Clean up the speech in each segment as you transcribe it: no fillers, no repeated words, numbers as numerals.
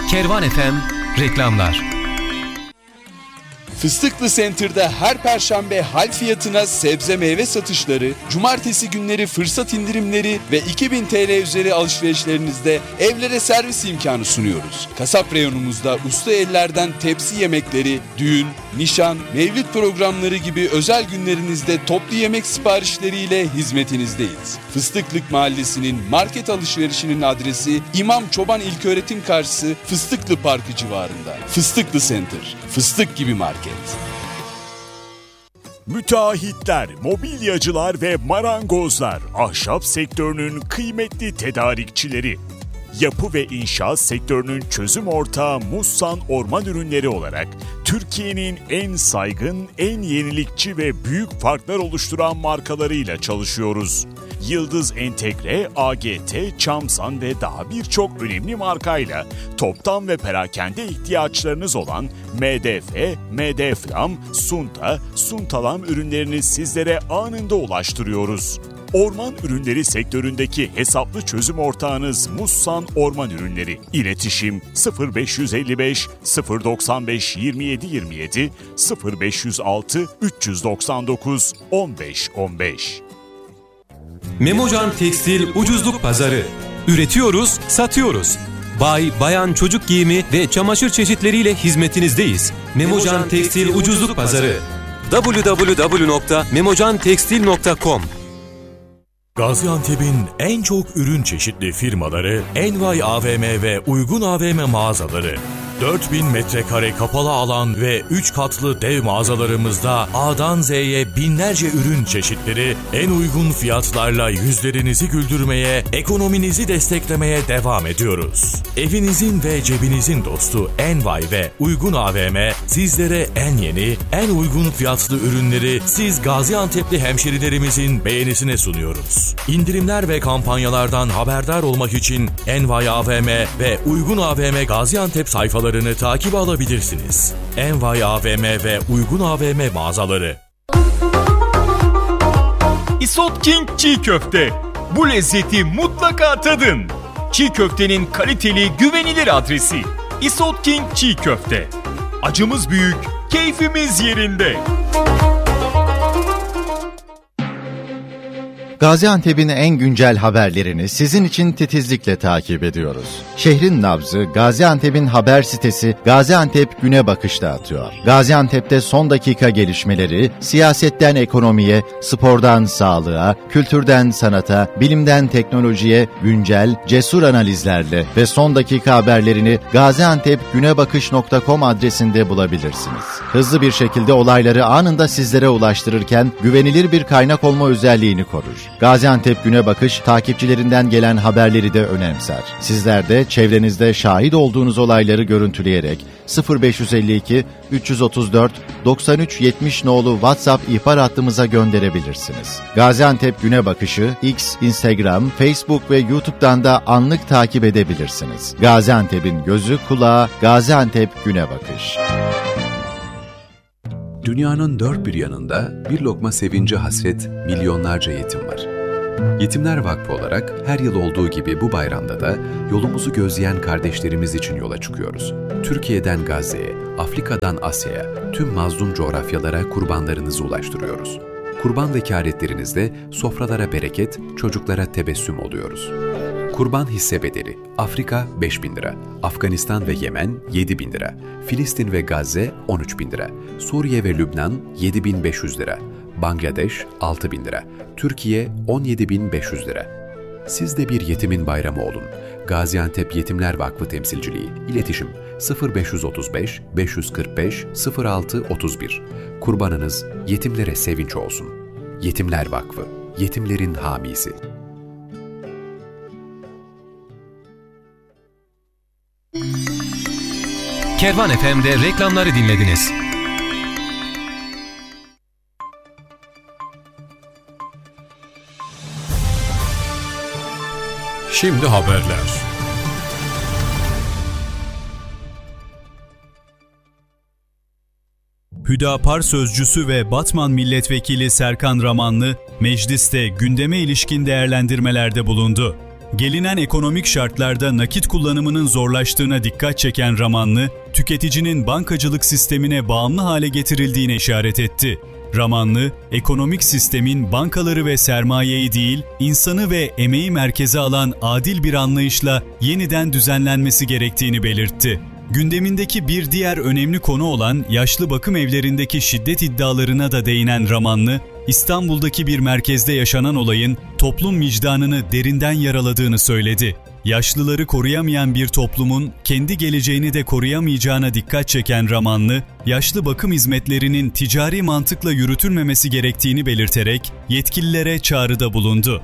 Kervan FM reklamlar. Fıstıklı Center'da her perşembe hal fiyatına sebze meyve satışları, cumartesi günleri fırsat indirimleri ve 2000 TL üzeri alışverişlerinizde evlere servis imkanı sunuyoruz. Kasap reyonumuzda usta ellerden tepsi yemekleri, düğün, nişan, mevlüt programları gibi özel günlerinizde toplu yemek siparişleriyle hizmetinizdeyiz. Fıstıklık Mahallesi'nin market alışverişinin adresi İmam Çoban İlköğretim Karşısı Fıstıklı Parkı civarında. Fıstıklı Center, fıstık gibi market. Müteahhitler, mobilyacılar ve marangozlar ahşap sektörünün kıymetli tedarikçileri. Yapı ve inşaat sektörünün çözüm ortağı Mussan Orman Ürünleri olarak Türkiye'nin en saygın, en yenilikçi ve büyük farklar oluşturan markalarıyla çalışıyoruz. Yıldız Entegre, AGT, Çamsan ve daha birçok önemli markayla toptan ve perakende ihtiyaçlarınız olan MDF, MDFlam, Sunta, Suntalam ürünlerini sizlere anında ulaştırıyoruz. Orman ürünleri sektöründeki hesaplı çözüm ortağınız Mussan Orman Ürünleri. İletişim 0555 095 27 27 0506 399 15 15. Memocan Tekstil Ucuzluk Pazarı. Üretiyoruz, satıyoruz. Bayan çocuk giyimi ve çamaşır çeşitleriyle hizmetinizdeyiz. Memocan Tekstil Ucuzluk Pazarı. www.memocantekstil.com. Gaziantep'in en çok ürün çeşitli firmaları, Envay AVM ve Uygun AVM mağazaları. 4000 metrekare kapalı alan ve 3 katlı dev mağazalarımızda A'dan Z'ye binlerce ürün çeşitleri en uygun fiyatlarla yüzlerinizi güldürmeye, ekonominizi desteklemeye devam ediyoruz. Evinizin ve cebinizin dostu Envay ve Uygun AVM sizlere en yeni, en uygun fiyatlı ürünleri siz Gaziantep'li hemşerilerimizin beğenisine sunuyoruz. İndirimler ve kampanyalardan haberdar olmak için Envay AVM ve Uygun AVM Gaziantep sayfalarını takip alabilirsiniz. Envay AVM ve Uygun AVM mağazaları. Isot King Çiğ Köfte. Bu lezzeti mutlaka tadın. Çiğ köftenin kaliteli, güvenilir adresi. Isot King Çiğ Köfte. Acımız büyük, keyfimiz yerinde. Gaziantep'in en güncel haberlerini sizin için titizlikle takip ediyoruz. Şehrin nabzı Gaziantep'in haber sitesi Gaziantep Güne Bakış'ta atıyor. Gaziantep'te son dakika gelişmeleri, siyasetten ekonomiye, spordan sağlığa, kültürden sanata, bilimden teknolojiye güncel, cesur analizlerle ve son dakika haberlerini gaziantepgünebakış.com adresinde bulabilirsiniz. Hızlı bir şekilde olayları anında sizlere ulaştırırken güvenilir bir kaynak olma özelliğini korur. Gaziantep Güne Bakış, takipçilerinden gelen haberleri de önemser. Sizler de çevrenizde şahit olduğunuz olayları görüntüleyerek 0552 334 93 70 nolu WhatsApp ihbar hattımıza gönderebilirsiniz. Gaziantep Güne Bakışı, X, Instagram, Facebook ve YouTube'dan da anlık takip edebilirsiniz. Gaziantep'in gözü kulağı Gaziantep Güne Bakış. Dünyanın dört bir yanında bir lokma sevince hasret milyonlarca yetim var. Yetimler Vakfı olarak her yıl olduğu gibi bu bayramda da yolumuzu gözleyen kardeşlerimiz için yola çıkıyoruz. Türkiye'den Gazze'ye, Afrika'dan Asya'ya, tüm mazlum coğrafyalara kurbanlarınızı ulaştırıyoruz. Kurban vekaletlerinizle sofralara bereket, çocuklara tebessüm oluyoruz. Kurban hisse bedeli Afrika 5.000 lira, Afganistan ve Yemen 7.000 lira, Filistin ve Gazze 13.000 lira, Suriye ve Lübnan 7.500 lira, Bangladeş 6.000 lira, Türkiye 17.500 lira. Siz de bir yetimin bayramı olun. Gaziantep Yetimler Vakfı Temsilciliği, İletişim 0535 545 06 31. Kurbanınız yetimlere sevinç olsun. Yetimler Vakfı, yetimlerin hamisi. Kervan FM'de reklamları dinlediniz. Şimdi haberler. Hüdapar sözcüsü ve Batman Milletvekili Serkan Ramanlı, mecliste gündeme ilişkin değerlendirmelerde bulundu. Gelinen ekonomik şartlarda nakit kullanımının zorlaştığına dikkat çeken Ramanlı, tüketicinin bankacılık sistemine bağımlı hale getirildiğine işaret etti. Ramanlı, ekonomik sistemin bankaları ve sermayeyi değil, insanı ve emeği merkeze alan adil bir anlayışla yeniden düzenlenmesi gerektiğini belirtti. Gündemindeki bir diğer önemli konu olan yaşlı bakım evlerindeki şiddet iddialarına da değinen Ramanlı, İstanbul'daki bir merkezde yaşanan olayın toplum vicdanını derinden yaraladığını söyledi. Yaşlıları koruyamayan bir toplumun kendi geleceğini de koruyamayacağına dikkat çeken Ramanlı, yaşlı bakım hizmetlerinin ticari mantıkla yürütülmemesi gerektiğini belirterek yetkililere çağrıda bulundu.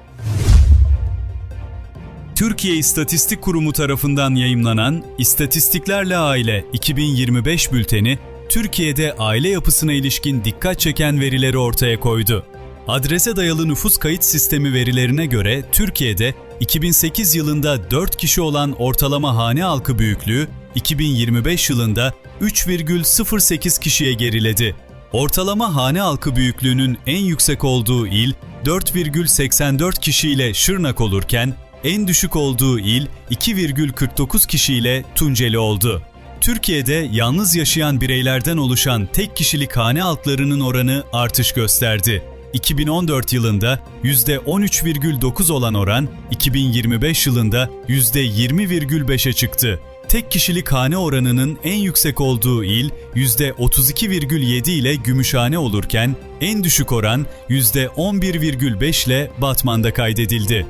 Türkiye İstatistik Kurumu tarafından yayımlanan İstatistiklerle Aile 2025 bülteni, Türkiye'de aile yapısına ilişkin dikkat çeken verileri ortaya koydu. Adrese dayalı nüfus kayıt sistemi verilerine göre Türkiye'de 2008 yılında 4 kişi olan ortalama hane halkı büyüklüğü 2025 yılında 3,08 kişiye geriledi. Ortalama hane halkı büyüklüğünün en yüksek olduğu il 4,84 kişiyle Şırnak olurken en düşük olduğu il 2,49 kişiyle Tunceli oldu. Türkiye'de yalnız yaşayan bireylerden oluşan tek kişilik hane halklarının oranı artış gösterdi. 2014 yılında %13,9 olan oran 2025 yılında %20,5'e çıktı. Tek kişilik hane oranının en yüksek olduğu il %32,7 ile Gümüşhane olurken en düşük oran %11,5 ile Batman'da kaydedildi.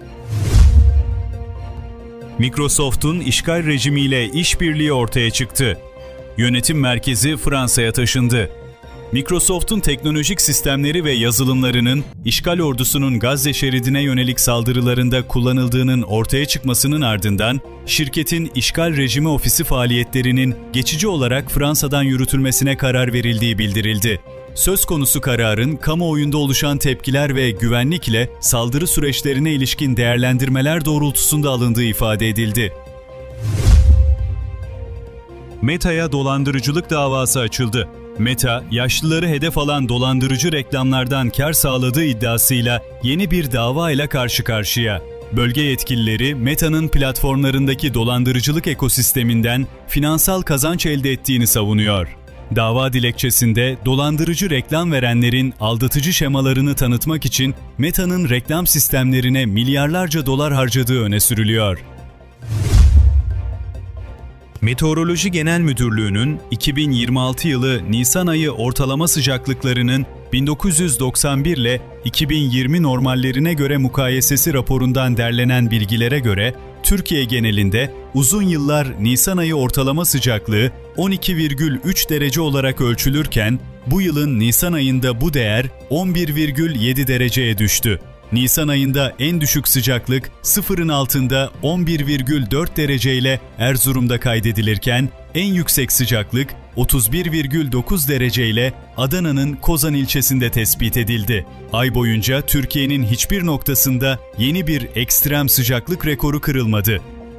Microsoft'un işgal rejimiyle işbirliği ortaya çıktı. Yönetim merkezi Fransa'ya taşındı. Microsoft'un teknolojik sistemleri ve yazılımlarının işgal ordusunun Gazze şeridine yönelik saldırılarında kullanıldığının ortaya çıkmasının ardından şirketin işgal rejimi ofisi faaliyetlerinin geçici olarak Fransa'dan yürütülmesine karar verildiği bildirildi. Söz konusu kararın kamuoyunda oluşan tepkiler ve güvenlikle saldırı süreçlerine ilişkin değerlendirmeler doğrultusunda alındığı ifade edildi. Meta'ya dolandırıcılık davası açıldı. Meta, yaşlıları hedef alan dolandırıcı reklamlardan kar sağladığı iddiasıyla yeni bir dava ile karşı karşıya. Bölge yetkilileri Meta'nın platformlarındaki dolandırıcılık ekosisteminden finansal kazanç elde ettiğini savunuyor. Dava dilekçesinde dolandırıcı reklam verenlerin aldatıcı şemalarını tanıtmak için Meta'nın reklam sistemlerine milyarlarca dolar harcadığı öne sürülüyor. Meteoroloji Genel Müdürlüğü'nün 2026 yılı Nisan ayı ortalama sıcaklıklarının 1991 ile 2020 normallerine göre mukayesesi raporundan derlenen bilgilere göre Türkiye genelinde uzun yıllar Nisan ayı ortalama sıcaklığı 12,3 derece olarak ölçülürken bu yılın Nisan ayında bu değer 11,7 dereceye düştü. Nisan ayında en düşük sıcaklık sıfırın altında 11,4 dereceyle Erzurum'da kaydedilirken en yüksek sıcaklık 31,9 dereceyle Adana'nın Kozan ilçesinde tespit edildi. Ay boyunca Türkiye'nin hiçbir noktasında yeni bir ekstrem sıcaklık rekoru kırılmadı.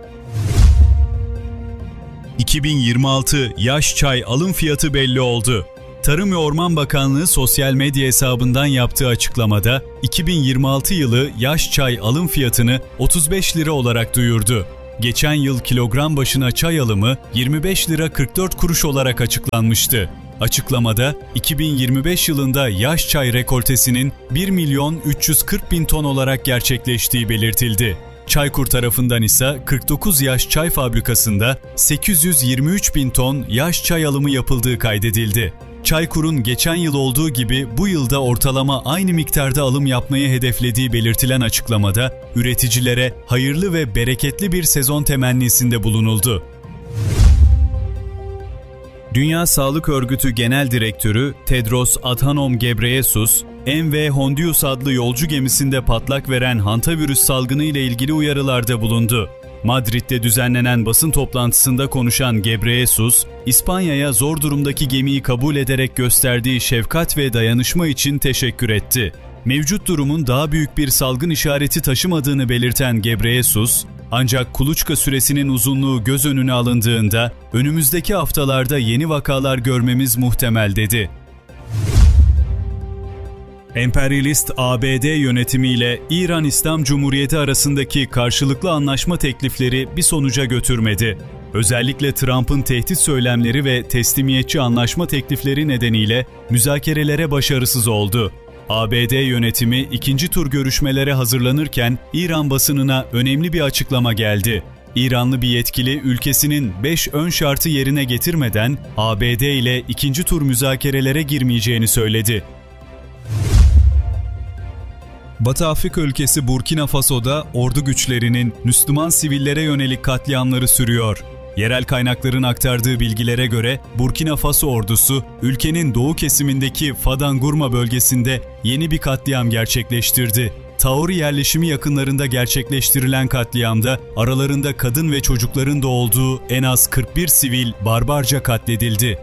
2026 yaş çay alım fiyatı belli oldu. Tarım ve Orman Bakanlığı sosyal medya hesabından yaptığı açıklamada 2026 yılı yaş çay alım fiyatını 35 lira olarak duyurdu. Geçen yıl kilogram başına çay alımı 25 lira 44 kuruş olarak açıklanmıştı. Açıklamada 2025 yılında yaş çay rekoltesinin 1.340.000 ton olarak gerçekleştiği belirtildi. Çaykur tarafından ise 49 yaş çay fabrikasında 823.000 ton yaş çay alımı yapıldığı kaydedildi. Çaykur'un geçen yıl olduğu gibi bu yılda ortalama aynı miktarda alım yapmayı hedeflediği belirtilen açıklamada üreticilere hayırlı ve bereketli bir sezon temennisinde bulunuldu. Dünya Sağlık Örgütü Genel Direktörü Tedros Adhanom Ghebreyesus, MV Hondius adlı yolcu gemisinde patlak veren hantavirüs salgını ile ilgili uyarılarda bulundu. Madrid'de düzenlenen basın toplantısında konuşan Ghebreyesus, İspanya'ya zor durumdaki gemiyi kabul ederek gösterdiği şefkat ve dayanışma için teşekkür etti. Mevcut durumun daha büyük bir salgın işareti taşımadığını belirten Ghebreyesus, ancak kuluçka süresinin uzunluğu göz önüne alındığında önümüzdeki haftalarda yeni vakalar görmemiz muhtemel dedi. Emperyalist ABD yönetimiyle İran İslam Cumhuriyeti arasındaki karşılıklı anlaşma teklifleri bir sonuca götürmedi. Özellikle Trump'ın tehdit söylemleri ve teslimiyetçi anlaşma teklifleri nedeniyle müzakerelere başarısız oldu. ABD yönetimi ikinci tur görüşmelere hazırlanırken İran basınına önemli bir açıklama geldi. İranlı bir yetkili ülkesinin 5 ön şartı yerine getirmeden ABD ile ikinci tur müzakerelere girmeyeceğini söyledi. Batı Afrika ülkesi Burkina Faso'da ordu güçlerinin Müslüman sivillere yönelik katliamları sürüyor. Yerel kaynakların aktardığı bilgilere göre Burkina Faso ordusu ülkenin doğu kesimindeki Fadangurma bölgesinde yeni bir katliam gerçekleştirdi. Taori yerleşimi yakınlarında gerçekleştirilen katliamda aralarında kadın ve çocukların da olduğu en az 41 sivil barbarca katledildi.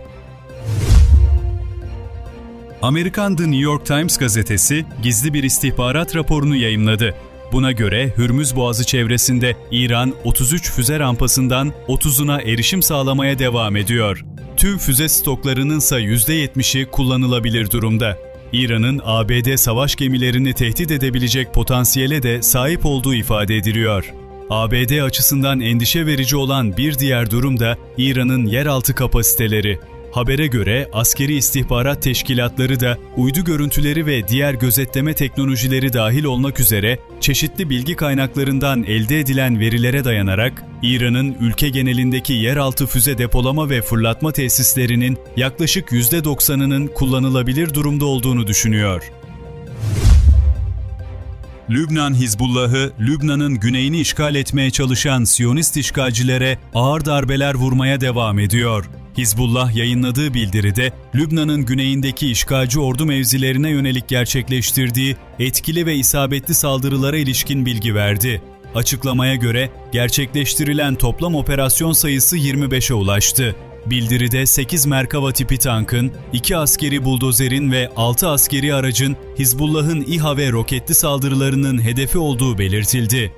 Amerikan The New York Times gazetesi gizli bir istihbarat raporunu yayımladı. Buna göre Hürmüz Boğazı çevresinde İran 33 füze rampasından 30'una erişim sağlamaya devam ediyor. Tüm füze stoklarının ise %70'i kullanılabilir durumda. İran'ın ABD savaş gemilerini tehdit edebilecek potansiyele de sahip olduğu ifade ediliyor. ABD açısından endişe verici olan bir diğer durum da İran'ın yeraltı kapasiteleri. Habere göre askeri istihbarat teşkilatları da uydu görüntüleri ve diğer gözetleme teknolojileri dahil olmak üzere çeşitli bilgi kaynaklarından elde edilen verilere dayanarak İran'ın ülke genelindeki yeraltı füze depolama ve fırlatma tesislerinin yaklaşık %90'ının kullanılabilir durumda olduğunu düşünüyor. Lübnan Hizbullah'ı Lübnan'ın güneyini işgal etmeye çalışan Siyonist işgalcilere ağır darbeler vurmaya devam ediyor. Hizbullah yayınladığı bildiride Lübnan'ın güneyindeki işgalci ordu mevzilerine yönelik gerçekleştirdiği etkili ve isabetli saldırılara ilişkin bilgi verdi. Açıklamaya göre gerçekleştirilen toplam operasyon sayısı 25'e ulaştı. Bildiride 8 Merkava tipi tankın, 2 askeri buldozerin ve 6 askeri aracın Hizbullah'ın İHA ve roketli saldırılarının hedefi olduğu belirtildi.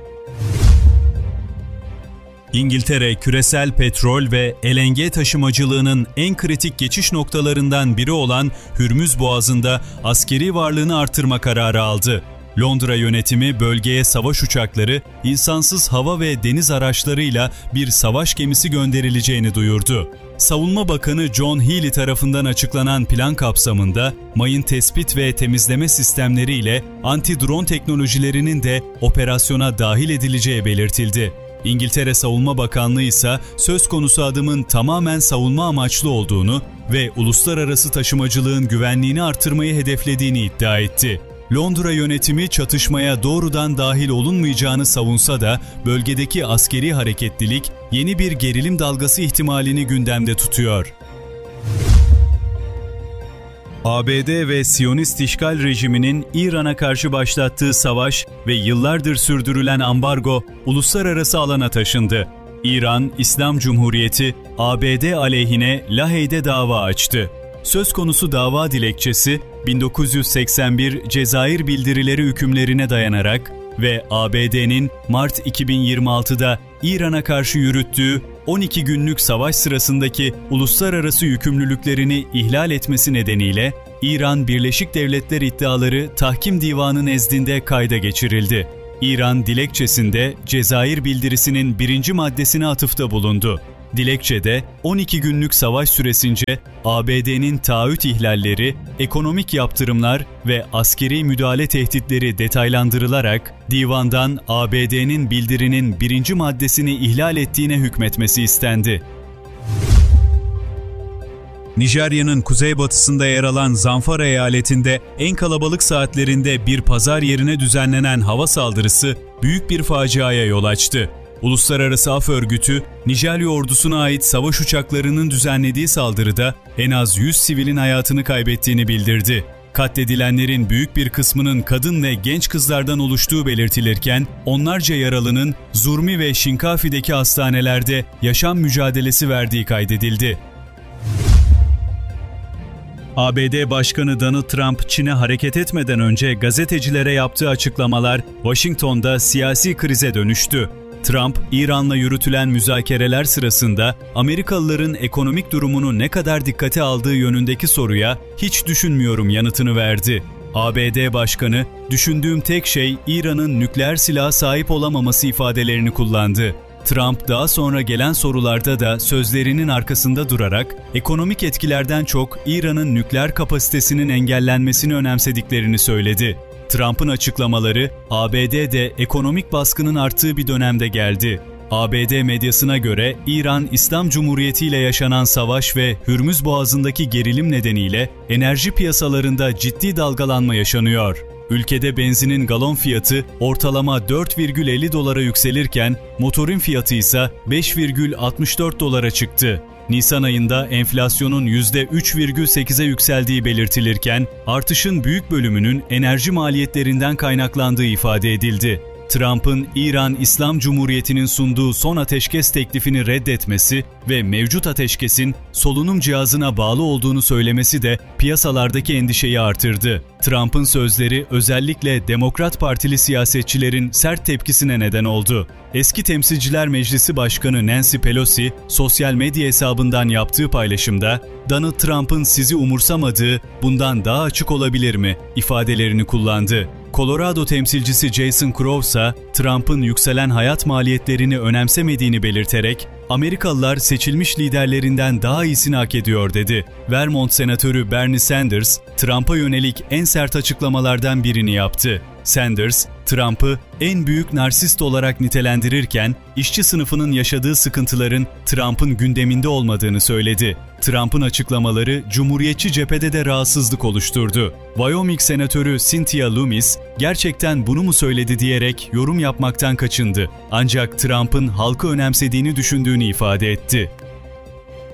İngiltere, küresel petrol ve LNG taşımacılığının en kritik geçiş noktalarından biri olan Hürmüz Boğazı'nda askeri varlığını artırma kararı aldı. Londra yönetimi bölgeye savaş uçakları, insansız hava ve deniz araçlarıyla bir savaş gemisi gönderileceğini duyurdu. Savunma Bakanı John Healey tarafından açıklanan plan kapsamında mayın tespit ve temizleme sistemleriyle anti-drone teknolojilerinin de operasyona dahil edileceği belirtildi. İngiltere Savunma Bakanlığı ise söz konusu adımın tamamen savunma amaçlı olduğunu ve uluslararası taşımacılığın güvenliğini artırmayı hedeflediğini iddia etti. Londra yönetimi çatışmaya doğrudan dahil olunmayacağını savunsa da bölgedeki askeri hareketlilik yeni bir gerilim dalgası ihtimalini gündemde tutuyor. ABD ve Siyonist işgal rejiminin İran'a karşı başlattığı savaş ve yıllardır sürdürülen ambargo uluslararası alana taşındı. İran İslam Cumhuriyeti ABD aleyhine Lahey'de dava açtı. Söz konusu dava dilekçesi 1981 Cezayir bildirileri hükümlerine dayanarak ve ABD'nin Mart 2026'da İran'a karşı yürüttüğü 12 günlük savaş sırasındaki uluslararası yükümlülüklerini ihlal etmesi nedeniyle İran Birleşik Devletler iddiaları Tahkim Divanı nezdinde kayda geçirildi. İran dilekçesinde Cezayir bildirisinin 1. maddesine atıfta bulundu. Dilekçede 12 günlük savaş süresince ABD'nin taahhüt ihlalleri, ekonomik yaptırımlar ve askeri müdahale tehditleri detaylandırılarak divandan ABD'nin bildirinin 1. maddesini ihlal ettiğine hükmetmesi istendi. Nijerya'nın kuzeybatısında yer alan Zamfara eyaletinde en kalabalık saatlerinde bir pazar yerine düzenlenen hava saldırısı büyük bir faciaya yol açtı. Uluslararası Af Örgütü, Nijerya ordusuna ait savaş uçaklarının düzenlediği saldırıda en az 100 sivilin hayatını kaybettiğini bildirdi. Katledilenlerin büyük bir kısmının kadın ve genç kızlardan oluştuğu belirtilirken, onlarca yaralının Zurmi ve Şinkafi'deki hastanelerde yaşam mücadelesi verdiği kaydedildi. ABD Başkanı Donald Trump, Çin'e hareket etmeden önce gazetecilere yaptığı açıklamalar Washington'da siyasi krize dönüştü. Trump, İran'la yürütülen müzakereler sırasında Amerikalıların ekonomik durumunu ne kadar dikkate aldığı yönündeki soruya hiç düşünmüyorum yanıtını verdi. ABD Başkanı, "Düşündüğüm tek şey İran'ın nükleer silaha sahip olamaması" ifadelerini kullandı. Trump daha sonra gelen sorularda da sözlerinin arkasında durarak ekonomik etkilerden çok İran'ın nükleer kapasitesinin engellenmesini önemsediklerini söyledi. Trump'ın açıklamaları ABD'de ekonomik baskının arttığı bir dönemde geldi. ABD medyasına göre İran İslam Cumhuriyeti ile yaşanan savaş ve Hürmüz Boğazı'ndaki gerilim nedeniyle enerji piyasalarında ciddi dalgalanma yaşanıyor. Ülkede benzinin galon fiyatı ortalama 4,50 dolara yükselirken motorun fiyatı ise 5,64 dolara çıktı. Nisan ayında enflasyonun %3,8'e yükseldiği belirtilirken artışın büyük bölümünün enerji maliyetlerinden kaynaklandığı ifade edildi. Trump'ın İran İslam Cumhuriyeti'nin sunduğu son ateşkes teklifini reddetmesi ve mevcut ateşkesin solunum cihazına bağlı olduğunu söylemesi de piyasalardaki endişeyi artırdı. Trump'ın sözleri özellikle Demokrat Partili siyasetçilerin sert tepkisine neden oldu. Eski Temsilciler Meclisi Başkanı Nancy Pelosi, sosyal medya hesabından yaptığı paylaşımda, "Donald Trump'ın sizi umursamadığı bundan daha açık olabilir mi?" ifadelerini kullandı. Colorado temsilcisi Jason Crow ise Trump'ın yükselen hayat maliyetlerini önemsemediğini belirterek, "Amerikalılar seçilmiş liderlerinden daha iyisini hak ediyor" dedi. Vermont Senatörü Bernie Sanders, Trump'a yönelik en sert açıklamalardan birini yaptı. Sanders, Trump'ı en büyük narsist olarak nitelendirirken, işçi sınıfının yaşadığı sıkıntıların Trump'ın gündeminde olmadığını söyledi. Trump'ın açıklamaları Cumhuriyetçi cephede de rahatsızlık oluşturdu. Wyoming Senatörü Cynthia Lummis, "Gerçekten bunu mu söyledi?" diyerek yorum yapmaktan kaçındı. Ancak Trump'ın halkı önemsediğini düşündüğünü ifade etti.